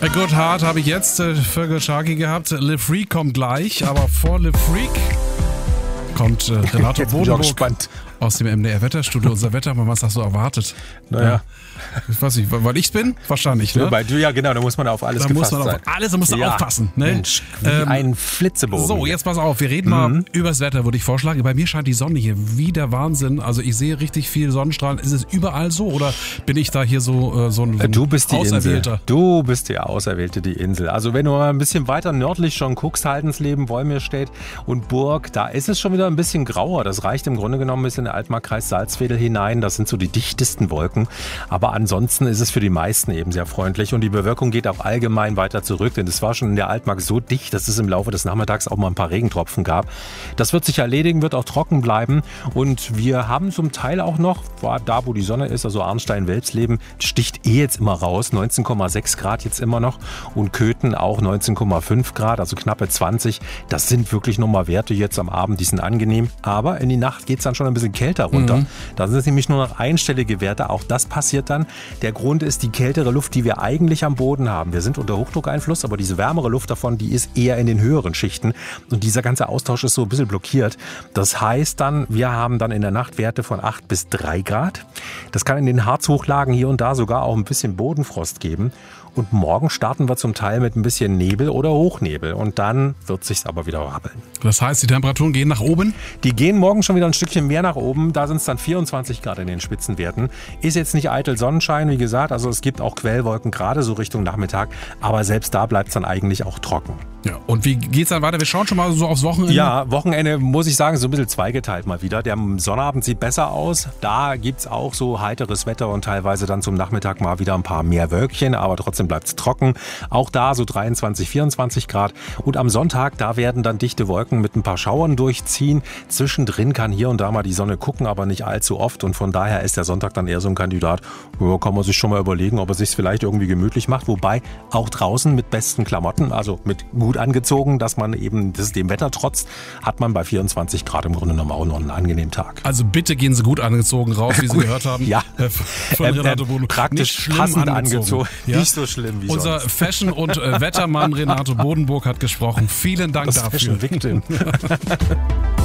A Good Heart habe ich jetzt für Gotschaki gehabt. Le Freak kommt gleich, aber vor Le Freak kommt Renato Bodenburg aus dem MDR-Wetterstudio. Unser Wettermann, was hast du erwartet? Naja. Ich weiß nicht, weil ich bin? Wahrscheinlich, ne? Ja, genau, da muss man auf alles gefasst sein. Da musst du aufpassen. Ne? Mensch, wie ein Flitzebogen. So, jetzt pass auf, wir reden mal übers Wetter, würde ich vorschlagen. Bei mir scheint die Sonne hier wie der Wahnsinn. Also ich sehe richtig viel Sonnenstrahlen. Ist es überall so oder bin ich da hier so ein Du bist die Auserwählter? Insel. Du bist die Auserwählte, die Insel. Also wenn du mal ein bisschen weiter nördlich schon guckst, Haldensleben, Wolmirstedt und Burg, da ist es schon wieder ein bisschen grauer. Das reicht im Grunde genommen bis in den Altmarkkreis Salzwedel hinein. Das sind so die dichtesten Wolken. Aber ansonsten ist es für die meisten eben sehr freundlich und die Bewölkung geht auch allgemein weiter zurück, denn es war schon in der Altmark so dicht, dass es im Laufe des Nachmittags auch mal ein paar Regentropfen gab. Das wird sich erledigen, wird auch trocken bleiben und wir haben zum Teil auch noch, da wo die Sonne ist, also Arnstein-Welpsleben sticht jetzt immer raus, 19,6 Grad jetzt immer noch und Köthen auch 19,5 Grad, also knappe 20. Das sind wirklich nochmal Werte jetzt am Abend, die sind angenehm, aber in die Nacht geht es dann schon ein bisschen kälter runter. Da sind es nämlich nur noch einstellige Werte, auch das passiert dann. Der Grund ist die kältere Luft, die wir eigentlich am Boden haben. Wir sind unter Hochdruckeinfluss, aber diese wärmere Luft davon, die ist eher in den höheren Schichten. Und dieser ganze Austausch ist so ein bisschen blockiert. Das heißt dann, wir haben dann in der Nacht Werte von 8 bis 3 Grad. Das kann in den Harzhochlagen hier und da sogar auch ein bisschen Bodenfrost geben. Und morgen starten wir zum Teil mit ein bisschen Nebel oder Hochnebel. Und dann wird sich's aber wieder rappeln. Das heißt, die Temperaturen gehen nach oben? Die gehen morgen schon wieder ein Stückchen mehr nach oben. Da sind es dann 24 Grad in den Spitzenwerten. Ist jetzt nicht eitel Sonnenschein, wie gesagt. Also es gibt auch Quellwolken, gerade so Richtung Nachmittag. Aber selbst da bleibt es dann eigentlich auch trocken. Ja, und wie geht's dann weiter? Wir schauen schon mal so aufs Wochenende. Ja, Wochenende muss ich sagen, so ein bisschen zweigeteilt mal wieder. Der Sonnabend sieht besser aus. Da gibt's auch so heiteres Wetter und teilweise dann zum Nachmittag mal wieder ein paar mehr Wölkchen, aber trotzdem bleibt's trocken. Auch da so 23, 24 Grad. Und am Sonntag, da werden dann dichte Wolken mit ein paar Schauern durchziehen. Zwischendrin kann hier und da mal die Sonne gucken, aber nicht allzu oft. Und von daher ist der Sonntag dann eher so ein Kandidat. Ja, kann man sich schon mal überlegen, ob er sich vielleicht irgendwie gemütlich macht. Wobei auch draußen mit besten Klamotten, also mit gut angezogen, dass man eben dem Wetter trotzt, hat man bei 24 Grad im Grunde genommen auch noch einen angenehmen Tag. Also bitte gehen Sie gut angezogen raus, wie Sie gehört haben. Ja, von Renato Bodenburg. Praktisch passend angezogen. Ja? Nicht so schlimm wie unser sonst. Fashion- und Wettermann Renato Bodenburg hat gesprochen. Vielen Dank dafür. Fashion Victim.